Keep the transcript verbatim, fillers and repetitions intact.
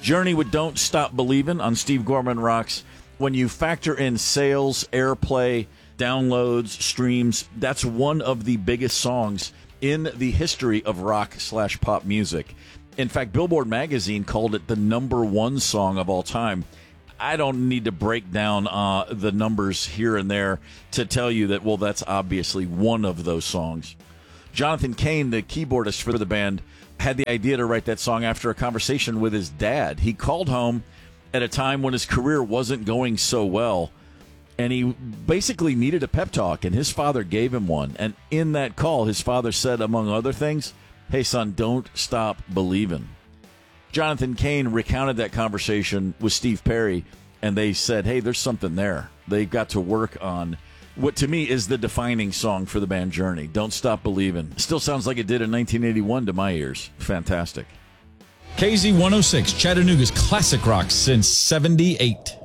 Journey with Don't Stop Believin' on Steve Gorman Rocks. When you factor in sales, airplay, downloads, streams, that's one of the biggest songs in the history of rock slash pop music. In fact, Billboard magazine called it the number one song of all time. I don't need to break down uh, the numbers here and there to tell you that, well, that's obviously one of those songs. Jonathan Cain, the keyboardist for the band, had the idea to write that song after a conversation with his dad. He called home at a time when his career wasn't going so well, and he basically needed a pep talk, and his father gave him one. And in that call, his father said, among other things, "Hey, son, don't stop believing." Jonathan Cain recounted that conversation with Steve Perry, and they said, hey, there's something there. They got to work on what to me is the defining song for the band Journey, Don't Stop Believin'. Still sounds like it did in nineteen eighty-one to my ears. Fantastic. K Z one oh six, Chattanooga's classic rock since seventy-eight.